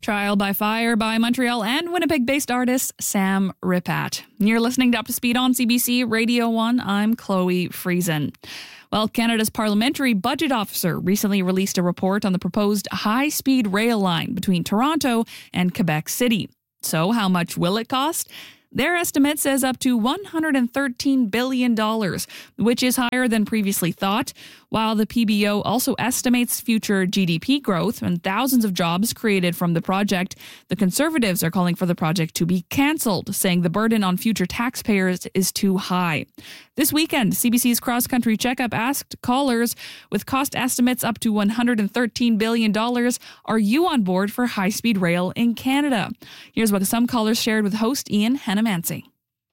Trial by Fire by Montreal and Winnipeg-based artist Sam Ripat. You're listening to Up to Speed on CBC Radio 1. I'm Chloe Friesen. Well, Canada's Parliamentary Budget Officer recently released a report on the proposed high-speed rail line between Toronto and Quebec City. So how much will it cost? Their estimate says up to $113 billion, which is higher than previously thought, while the PBO also estimates future GDP growth and thousands of jobs created from the project. The Conservatives are calling for the project to be cancelled, saying the burden on future taxpayers is too high. This weekend, CBC's Cross Country Checkup asked callers, with cost estimates up to $113 billion, are you on board for high-speed rail in Canada? Here's what some callers shared with host Ian Hanamansi.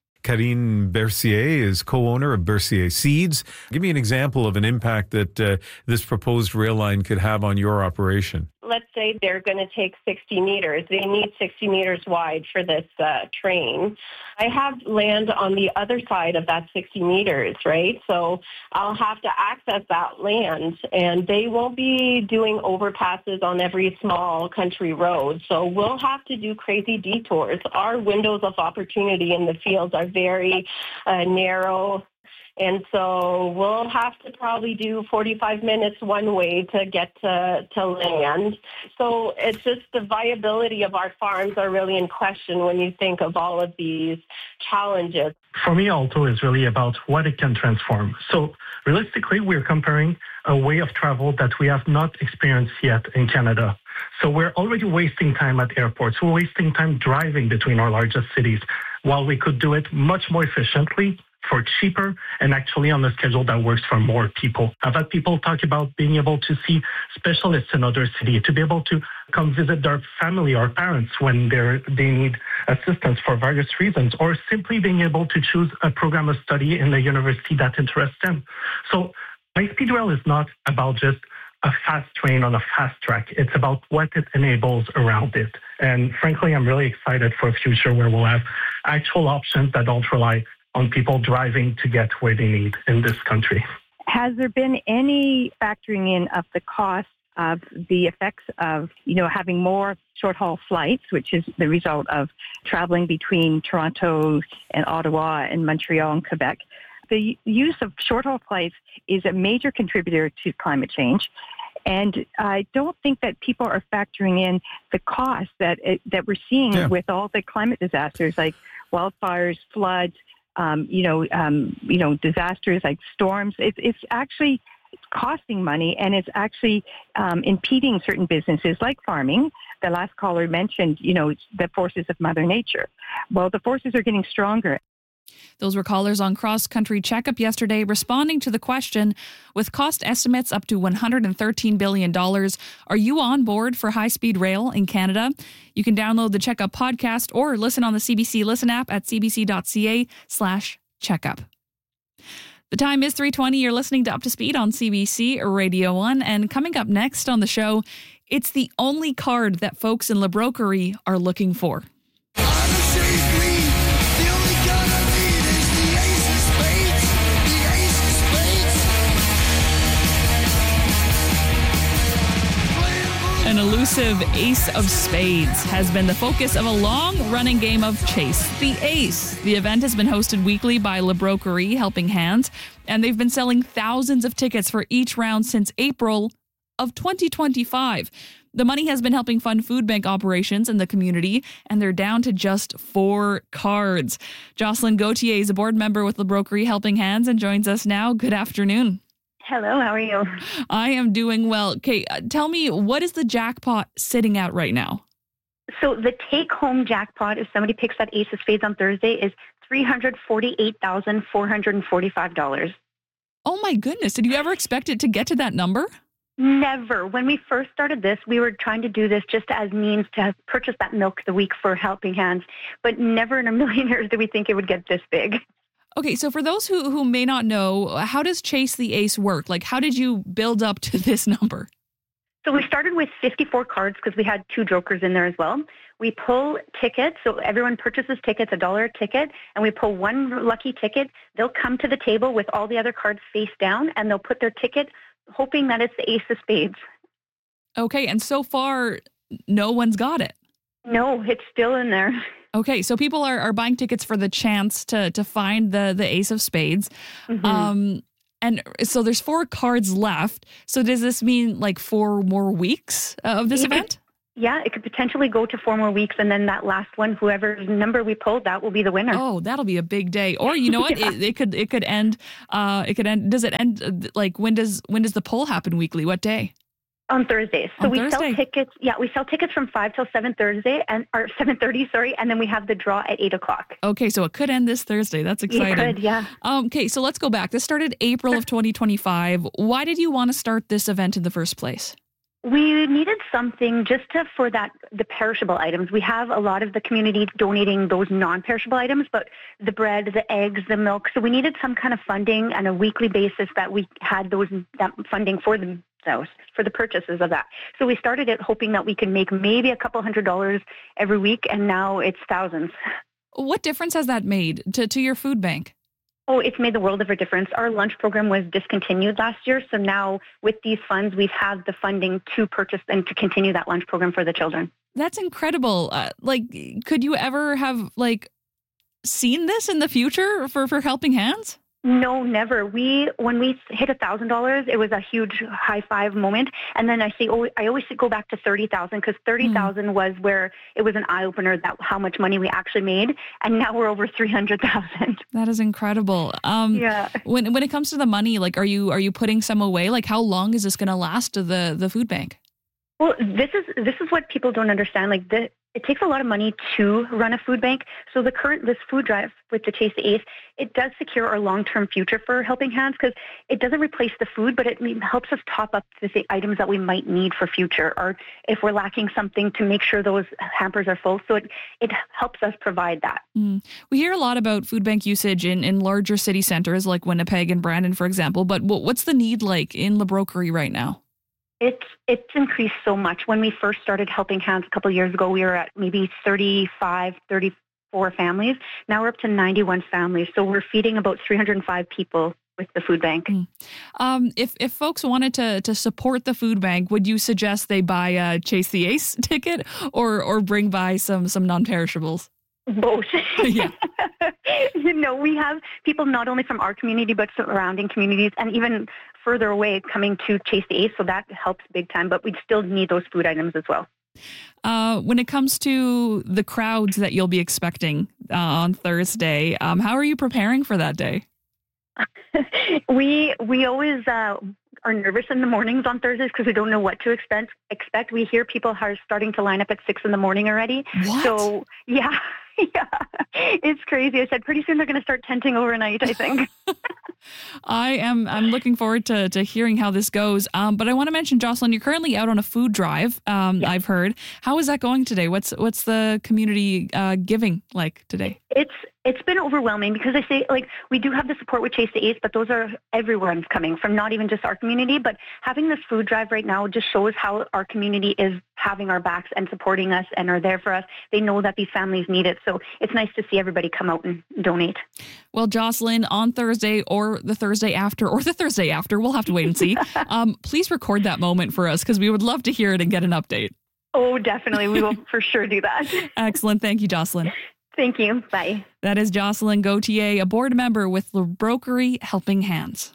Karine Bercier is co-owner of Bercier Seeds. Give me an example of an impact that this proposed rail line could have on your operation. Let's say they're going to take 60 meters. They need 60 meters wide for this train. I have land on the other side of that 60 meters, right? So I'll have to access that land, and they won't be doing overpasses on every small country road. So we'll have to do crazy detours. Our windows of opportunity in the fields are very narrow. And so we'll have to probably do 45 minutes one way to get to land. So it's just the viability of our farms are really in question when you think of all of these challenges. For me, Alto is really about what it can transform. So realistically, we're comparing a way of travel that we have not experienced yet in Canada. So we're already wasting time at airports. We're wasting time driving between our largest cities while we could do it much more efficiently, for cheaper, and actually on a schedule that works for more people. I've had people talk about being able to see specialists in other cities, to be able to come visit their family or parents when they need assistance for various reasons, or simply being able to choose a program of study in the university that interests them. So high-speed rail is not about just a fast train on a fast track. It's about what it enables around it. And frankly, I'm really excited for a future where we'll have actual options that don't rely on people driving to get where they need in this country. Has there been any factoring in of the cost of the effects of, having more short-haul flights, which is the result of traveling between Toronto and Ottawa and Montreal and Quebec? The use of short-haul flights is a major contributor to climate change. And I don't think that people are factoring in the cost that we're seeing with all the climate disasters like wildfires, floods, disasters like storms. It's actually costing money, and it's actually impeding certain businesses like farming. The last caller mentioned, the forces of Mother Nature. Well, the forces are getting stronger. Those were callers on Cross Country Checkup yesterday responding to the question, with cost estimates up to $113 billion, are you on board for high-speed rail in Canada? You can download the Checkup podcast or listen on the CBC Listen app at cbc.ca/checkup. The time is 3:20. You're listening to Up to Speed on CBC Radio 1. And coming up next on the show, it's the only card that folks in La Broquerie are looking for. An elusive ace of spades has been the focus of a long-running game of Chase the Ace. The event has been hosted weekly by La Broquerie Helping Hands, and they've been selling thousands of tickets for each round since April of 2025. The money has been helping fund food bank operations in the community, and they're down to just 4 cards. Jocelyn Gauthier is a board member with La Broquerie Helping Hands and joins us now. Good afternoon. Hello, how are you? I am doing well. Okay, tell me, what is the jackpot sitting at right now? So the take-home jackpot, if somebody picks that ace of spades on Thursday, is $348,445. Oh my goodness, did you ever expect it to get to that number? Never. When we first started this, we were trying to do this just as means to purchase that milk the week for Helping Hands, but never in a million years did we think it would get this big. Okay, so for those who may not know, how does Chase the Ace work? Like, how did you build up to this number? So we started with 54 cards because we had 2 jokers in there as well. We pull tickets, so everyone purchases tickets, $1 a ticket, and we pull one lucky ticket. They'll come to the table with all the other cards face down, and they'll put their ticket, hoping that it's the ace of spades. Okay, and so far, no one's got it. No, it's still in there. Okay, so people are buying tickets for the chance to find the Ace of Spades. Mm-hmm. And so there's 4 cards left. So does this mean like 4 more weeks of this event? Yeah, it could potentially go to 4 more weeks, and then that last one, whoever's number we pulled, that will be the winner. Oh, that'll be a big day. Or you know what? Yeah. It could end. It could end. Does it end? Like when does the poll happen weekly? What day? On Thursdays. So On we Thursday? sell tickets. Yeah, we sell tickets from 5 till 7 Thursday, or 7:30. Sorry, and then we have the draw at 8 o'clock. Okay, so it could end this Thursday. That's exciting. It could, yeah. Okay, so let's go back. This started April of 2025. Why did you want to start this event in the first place? We needed something just for the perishable items. We have a lot of the community donating those non-perishable items, but the bread, the eggs, the milk. So we needed some kind of funding on a weekly basis that we had that funding for themselves, for the purchases of that. So we started it hoping that we could make maybe a couple $100 every week, and now it's thousands. What difference has that made to your food bank? Oh, it's made the world of a difference. Our lunch program was discontinued last year. So now with these funds, we've had the funding to purchase and to continue that lunch program for the children. That's incredible. Could you ever have seen this in the future for Helping Hands? No, never. When we hit $1,000, it was a huge high five moment. And then I always go back to 30,000 because 30,000 was where it was an eye opener that how much money we actually made. And now we're over 300,000. That is incredible. Yeah. When it comes to the money, are you putting some away? Like how long is this going to last to the food bank? Well, this is what people don't understand. It takes a lot of money to run a food bank. So this food drive with the Chase the Ace, it does secure our long-term future for Helping Hands because it doesn't replace the food, but it helps us top up the items that we might need for future, or if we're lacking something to make sure those hampers are full. So it helps us provide that. We hear a lot about food bank usage in larger city centers like Winnipeg and Brandon, for example. But what's the need like in La Broquerie right now? It's increased so much. When we first started Helping Hands a couple of years ago, we were at maybe 35, 34 families. Now we're up to 91 families. So we're feeding about 305 people with the food bank. If folks wanted to support the food bank, would you suggest they buy a Chase the Ace ticket or bring by some non-perishables? Both. Yeah. We have people not only from our community, but surrounding communities and even further away coming to Chase the Ace. So that helps big time, but we still need those food items as well. When it comes to the crowds that you'll be expecting on Thursday, how are you preparing for that day? We always are nervous in the mornings on Thursdays because we don't know what to expect. We hear people are starting to line up at 6 a.m. already. What? So, yeah. It's crazy. I said pretty soon they're going to start tenting overnight, I think. I'm looking forward to hearing how this goes. But I want to mention, Jocelyn, you're currently out on a food drive. Yes. I've heard. How is that going today? What's the community giving like today? It's been overwhelming because I say we do have the support with Chase the Ace, but those are everyone's coming from, not even just our community. But having this food drive right now just shows how our community is having our backs and supporting us and are there for us. They know that these families need it. So it's nice to see everybody come out and donate. Well, Jocelyn, on Thursday or the Thursday after, we'll have to wait and see. Please record that moment for us because we would love to hear it and get an update. Oh, definitely. We will for sure do that. Excellent. Thank you, Jocelyn. Thank you. Bye. That is Jocelyn Gauthier, a board member with La Broquerie Helping Hands.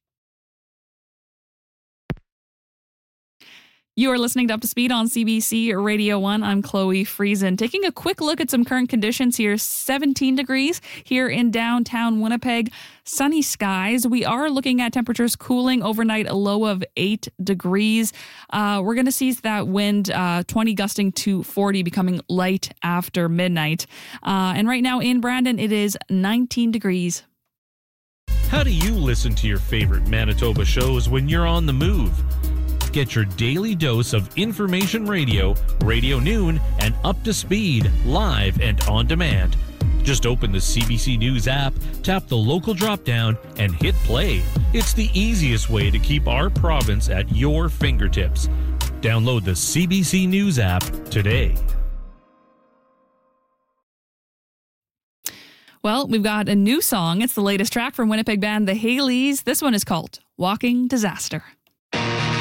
You are listening to Up to Speed on CBC Radio 1. I'm Chloe Friesen. Taking a quick look at some current conditions here. 17 degrees here in downtown Winnipeg. Sunny skies. We are looking at temperatures cooling overnight, a low of 8 degrees. We're going to see that wind 20 gusting to 40, becoming light after midnight. And right now in Brandon, it is 19 degrees. How do you listen to your favorite Manitoba shows when you're on the move? Get your daily dose of information radio, Radio Noon, and Up to Speed, live and on demand. Just open the CBC News app, tap the local drop-down, and hit play. It's the easiest way to keep our province at your fingertips. Download the CBC News app today. Well, we've got a new song. It's the latest track from Winnipeg band The Haleys. This one is called Walking Disaster.